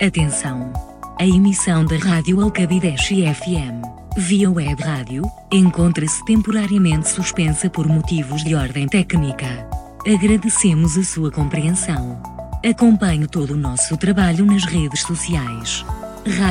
Atenção! A emissão da Rádio Alcabideche FM, via web rádio, encontra-se temporariamente suspensa por motivos de ordem técnica. Agradecemos a sua compreensão. Acompanhe todo o nosso trabalho nas redes sociais. Rádio